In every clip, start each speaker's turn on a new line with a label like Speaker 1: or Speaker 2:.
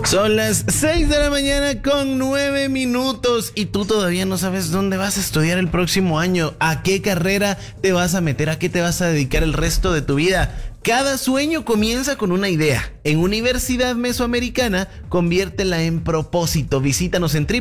Speaker 1: Son las 6 de la mañana con 9 minutos y tú todavía no sabes dónde vas a estudiar el próximo año, a qué carrera te vas a meter, a qué te vas a dedicar el resto de tu vida. Cada sueño comienza con una idea. En Universidad Mesoamericana, conviértela en propósito. Visítanos en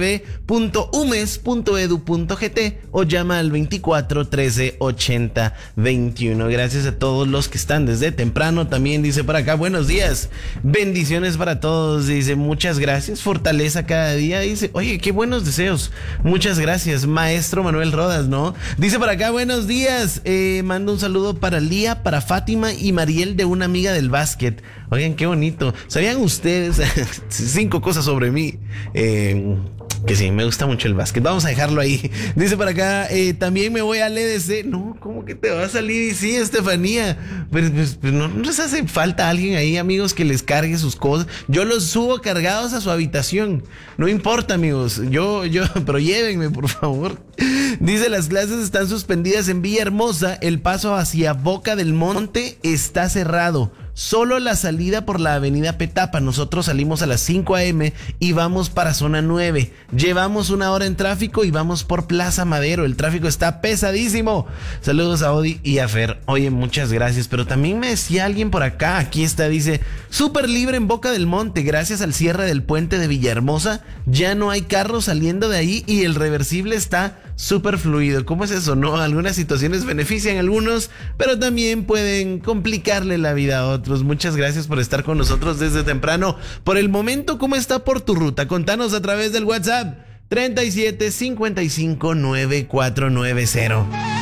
Speaker 1: www.umes.edu.gt o llama al 24 13 80 21. Gracias a todos los que están desde temprano. También dice por acá, buenos días. Bendiciones para todos. Dice, muchas gracias. Fortaleza cada día. Dice, oye, qué buenos deseos. Muchas gracias, maestro Manuel Rodas, ¿no? Dice por acá, buenos días. Mando un saludo para Lía, para Fátima y Mariel de una amiga del básquet. Oigan, qué bonito. ¿Sabían ustedes 5 cosas sobre mí? Que sí, me gusta mucho el básquet. Vamos a dejarlo ahí. Dice por acá, también me voy al EDC. No, ¿cómo que te va a salir? Y sí, Estefanía. Pues no les hace falta alguien ahí, amigos, que les cargue sus cosas. Yo los subo cargados a su habitación. No importa, amigos. Pero llévenme, por favor. Dice, las clases están suspendidas en Villahermosa. El paso hacia Boca del Monte está cerrado. Solo la salida por la avenida Petapa. Nosotros salimos a las 5 a.m. y vamos para zona 9. Llevamos 1 hora en tráfico y vamos por Plaza Madero. El tráfico está pesadísimo. Saludos a Odi y a Fer. Oye, muchas gracias. Pero también me decía alguien por acá. Aquí está, dice, súper libre en Boca del Monte. Gracias al cierre del puente de Villahermosa, ya no hay carros saliendo de ahí y el reversible está súper fluido. ¿Cómo es eso? No, algunas situaciones benefician a algunos, pero también pueden complicarle la vida a otros. Muchas gracias por estar con nosotros desde temprano. Por el momento, ¿cómo está por tu ruta? Contanos a través del WhatsApp 37 55 9490.